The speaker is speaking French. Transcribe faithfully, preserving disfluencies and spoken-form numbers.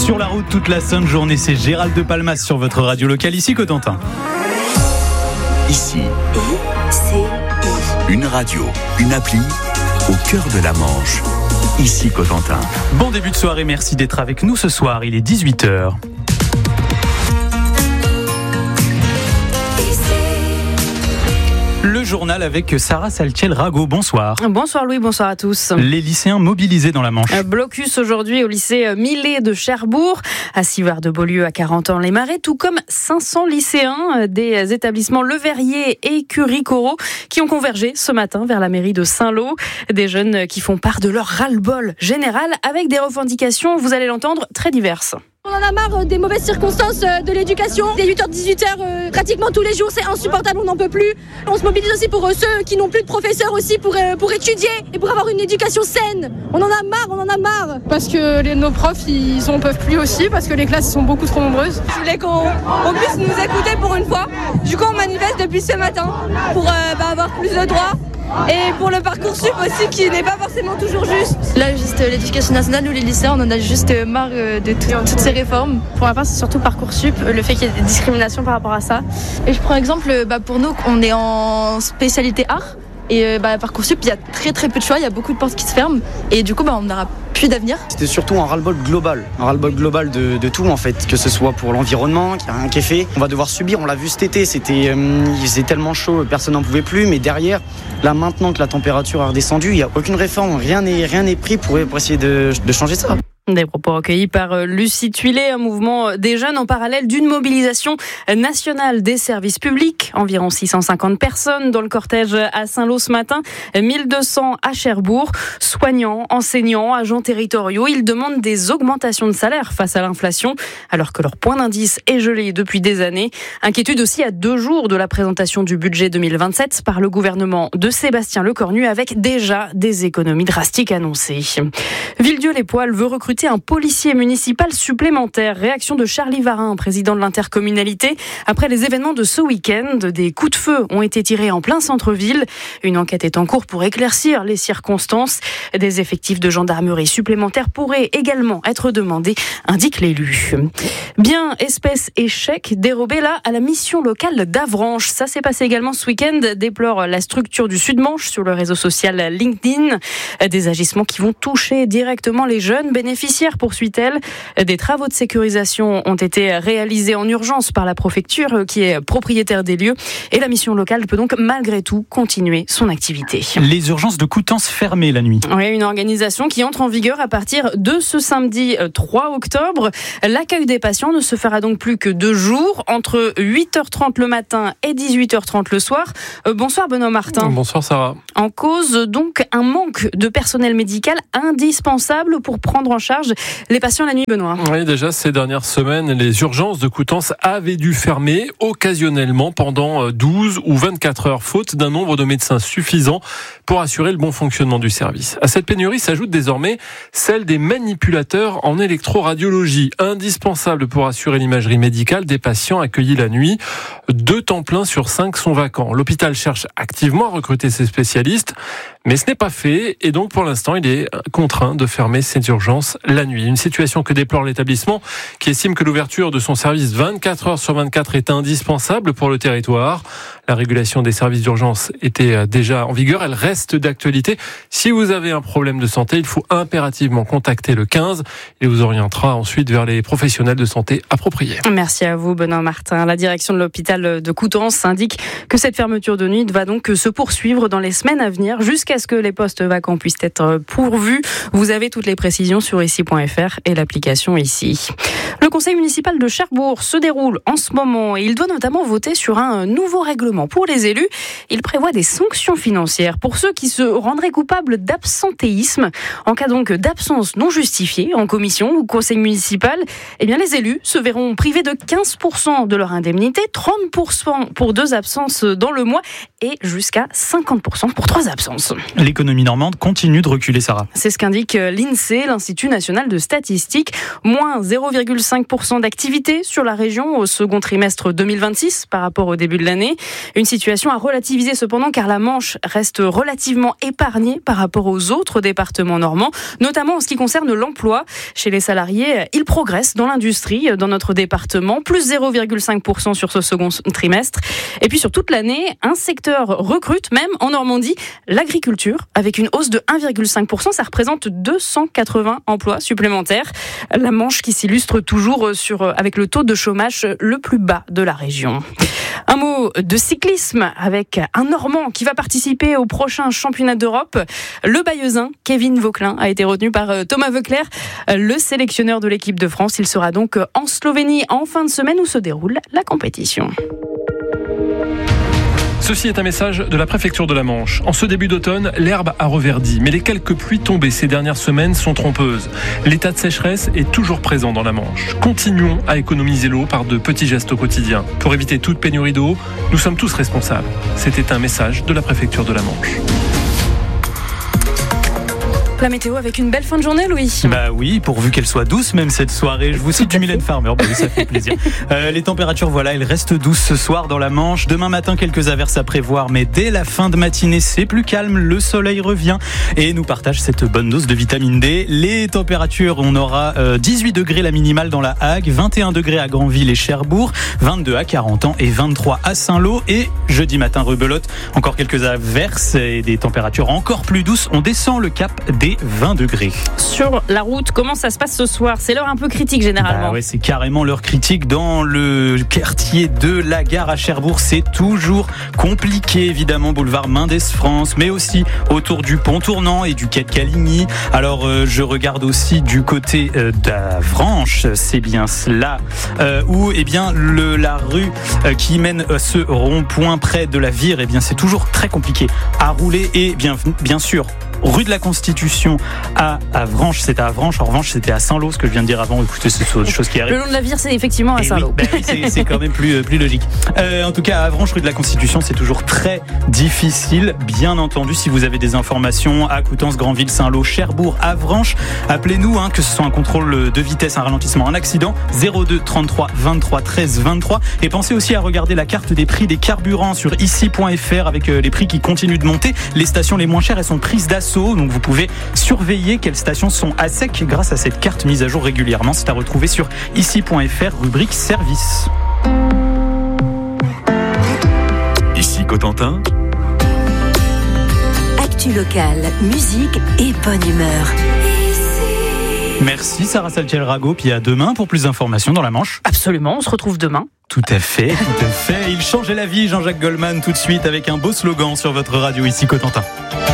Sur la route toute la sainte journée, c'est Gérald de Palmas sur votre radio locale, ici Cotentin. Ici, c'est une radio, une appli au cœur de la Manche. Ici Cotentin. Bon début de soirée, merci d'être avec nous ce soir, il est dix-huit heures. Le journal avec Sarah Saltiel-Rago. Bonsoir. Bonsoir Louis, bonsoir à tous. Les lycéens mobilisés dans la Manche. Blocus aujourd'hui au lycée Millet de Cherbourg, à Sivard-de-Beaulieu à Carentan-les-Marais, tout comme cinq cents lycéens des établissements Le Verrier et Curie-Corot qui ont convergé ce matin vers la mairie de Saint-Lô. Des jeunes qui font part de leur ras-le-bol général avec des revendications, vous allez l'entendre, très diverses. On en a marre des mauvaises circonstances de l'éducation. Des huit heures dix-huit heures euh, pratiquement tous les jours, c'est insupportable, on n'en peut plus. On se mobilise aussi pour euh, ceux qui n'ont plus de professeurs aussi pour, euh, pour étudier et pour avoir une éducation saine. On en a marre, on en a marre. Parce que les, nos profs, ils en peuvent plus aussi, parce que les classes sont beaucoup trop nombreuses. Je voulais qu'on on puisse nous écouter pour une fois. Du coup, on manifeste depuis ce matin pour euh, bah, avoir plus de droits. Et pour le Parcoursup aussi qui n'est pas forcément toujours juste. Là juste euh, l'éducation nationale, nous les lycéens on en a juste euh, marre euh, de tout, toutes ces réformes. Pour ma part c'est surtout Parcoursup, le fait qu'il y ait des discriminations par rapport à ça. Et je prends exemple, euh, bah, pour nous on est en spécialité art. Et euh, bah, Parcoursup, il y a très très peu de choix, il y a beaucoup de portes qui se ferment. Et du coup, bah, on n'aura plus d'avenir. C'était surtout un ras-le-bol global, un ras-le-bol global de, de tout en fait, que ce soit pour l'environnement, qu'il n'y a rien qui est fait. On va devoir subir, on l'a vu cet été, c'était, euh, il faisait tellement chaud, personne n'en pouvait plus. Mais derrière, là maintenant que la température a redescendu, il n'y a aucune réforme, rien n'est, rien n'est pris pour, pour essayer de, de changer ça. Des propos recueillis par Lucie Tuilé, un mouvement des jeunes en parallèle d'une mobilisation nationale des services publics. Environ six cent cinquante personnes dans le cortège à Saint-Lô ce matin, mille deux cents à Cherbourg. Soignants, enseignants, agents territoriaux, ils demandent des augmentations de salaire face à l'inflation, alors que leur point d'indice est gelé depuis des années. Inquiétude aussi à deux jours de la présentation du budget deux mille vingt-sept par le gouvernement de Sébastien Lecornu, avec déjà des économies drastiques annoncées. Villedieu-les-Poêles veut recruter un policier municipal supplémentaire. Réaction de Charlie Varin, président de l'intercommunalité. Après les événements de ce week-end, des coups de feu ont été tirés en plein centre-ville. Une enquête est en cours pour éclaircir les circonstances. Des effectifs de gendarmerie supplémentaires pourraient également être demandés, indique l'élu. Bien, espèce et chèque dérobés là à la mission locale d'Avranches. Ça s'est passé également ce week-end, déplore la structure du Sud-Manche sur le réseau social LinkedIn. Des agissements qui vont toucher directement les jeunes bénéficiaires, poursuit-elle. Des travaux de sécurisation ont été réalisés en urgence par la préfecture qui est propriétaire des lieux et la mission locale peut donc malgré tout continuer son activité. Les urgences de Coutances fermées la nuit. Oui, une organisation qui entre en vigueur à partir de ce samedi trois octobre. L'accueil des patients ne se fera donc plus que deux jours, entre huit heures trente le matin et dix-huit heures trente le soir. Bonsoir Benoît Martin. Bonsoir Sarah. En cause donc un manque de personnel médical indispensable pour prendre en charge les patients la nuit, Benoît. Oui, déjà ces dernières semaines, les urgences de Coutances avaient dû fermer occasionnellement pendant douze ou vingt-quatre heures, faute d'un nombre de médecins suffisant pour assurer le bon fonctionnement du service. À cette pénurie s'ajoute désormais celle des manipulateurs en électroradiologie, indispensables pour assurer l'imagerie médicale des patients accueillis la nuit. Deux temps pleins sur cinq sont vacants. L'hôpital cherche activement à recruter ces spécialistes, mais ce n'est pas fait et donc pour l'instant il est contraint de fermer ses urgences la nuit. Une situation que déplore l'établissement qui estime que l'ouverture de son service vingt-quatre heures sur vingt-quatre est indispensable pour le territoire. La régulation des services d'urgence était déjà en vigueur, elle reste d'actualité. Si vous avez un problème de santé, il faut impérativement contacter le quinze et vous orientera ensuite vers les professionnels de santé appropriés. Merci à vous Benoît Martin. La direction de l'hôpital de Coutances indique que cette fermeture de nuit va donc se poursuivre dans les semaines à venir jusqu'à ce que les postes vacants puissent être pourvus. Vous avez toutes les précisions sur ici point f r et l'application ici. Le conseil municipal de Cherbourg se déroule en ce moment et il doit notamment voter sur un nouveau règlement pour les élus. Il prévoit des sanctions financières pour ceux qui se rendraient coupables d'absentéisme. En cas donc d'absence non justifiée en commission ou conseil municipal, eh bien les élus se verront privés de quinze pour cent de leur indemnité, trente pour cent pour deux absences dans le mois et jusqu'à cinquante pour cent pour trois absences. L'économie normande continue de reculer, Sarah. C'est ce qu'indique l'INSEE, l'Institut national de statistique. Moins zéro virgule cinq pour cent d'activité sur la région au second trimestre deux mille vingt-six par rapport au début de l'année. Une situation à relativiser cependant car la Manche reste relativement épargnée par rapport aux autres départements normands, notamment en ce qui concerne l'emploi. Chez les salariés, ils progressent dans l'industrie dans notre département, plus zéro virgule cinq pour cent sur ce second trimestre. Et puis sur toute l'année, un secteur recrute, même en Normandie, l'agriculture, avec une hausse de un virgule cinq pour cent. Ça représente deux cent quatre-vingts emplois supplémentaires. La Manche qui s'illustre toujours sur, avec le taux de chômage le plus bas de la région. Un mot de cyclisme avec un Normand qui va participer au prochain championnat d'Europe. Le Bayeuxin, Kevin Vauquelin, a été retenu par Thomas Voeckler, le sélectionneur de l'équipe de France. Il sera donc en Slovénie en fin de semaine où se déroule la compétition. Ceci est un message de la préfecture de la Manche. En ce début d'automne, l'herbe a reverdi, mais les quelques pluies tombées ces dernières semaines sont trompeuses. L'état de sécheresse est toujours présent dans la Manche. Continuons à économiser l'eau par de petits gestes au quotidien. Pour éviter toute pénurie d'eau, nous sommes tous responsables. C'était un message de la préfecture de la Manche. La météo avec une belle fin de journée, Louis. Bah oui, pourvu qu'elle soit douce même cette soirée. Je vous cite du Mylène Farmer, bah oui, ça fait plaisir. Euh, les températures, voilà, elles restent douces ce soir dans la Manche. Demain matin, quelques averses à prévoir, mais dès la fin de matinée, c'est plus calme. Le soleil revient et nous partage cette bonne dose de vitamine D. Les températures, on aura euh, dix-huit degrés la minimale dans la Hague, vingt et un degrés à Granville et Cherbourg, vingt-deux à Carentan et vingt-trois à Saint-Lô. Et jeudi matin, rebelote, encore quelques averses et des températures encore plus douces. On descend le cap des vingt degrés. Sur la route, comment ça se passe ce soir ? C'est l'heure un peu critique généralement. Bah ouais, c'est carrément l'heure critique dans le quartier de la gare à Cherbourg. C'est toujours compliqué, évidemment, boulevard Mendès-France, mais aussi autour du pont tournant et du quai de Caligny. Alors, euh, je regarde aussi du côté euh, d'Avranches, c'est bien cela, euh, où eh bien le, la rue euh, qui mène à ce rond-point près de la Vire, eh bien c'est toujours très compliqué à rouler et bien bien sûr. Rue de la Constitution à Avranches, c'était à Avranches. En revanche, c'était à Saint-Lô, ce que je viens de dire avant. Écoutez, c'est autre chose qui arrive. Le long de la Vire, c'est effectivement à Saint-Lô. Oui, ben oui, c'est, c'est quand même plus, plus logique. Euh, en tout cas, à Avranches, rue de la Constitution, c'est toujours très difficile. Bien entendu, si vous avez des informations à Coutances, Granville, Saint-Lô, Cherbourg, Avranches, appelez-nous, hein, que ce soit un contrôle de vitesse, un ralentissement, un accident, zéro deux trente-trois vingt-trois treize vingt-trois. Et pensez aussi à regarder la carte des prix des carburants sur ici point f r avec les prix qui continuent de monter. Les stations les moins chères, elles sont prises d'assaut. Donc vous pouvez surveiller quelles stations sont à sec grâce à cette carte mise à jour régulièrement. C'est à retrouver sur ici point f r, rubrique service. Ici Cotentin. Actu locale, musique et bonne humeur. Merci Sarah Saltiel-Rago, puis à demain pour plus d'informations dans la Manche. Absolument, on se retrouve demain. Tout à fait, tout à fait. Il changeait la vie, Jean-Jacques Goldman, tout de suite avec un beau slogan sur votre radio ici Cotentin.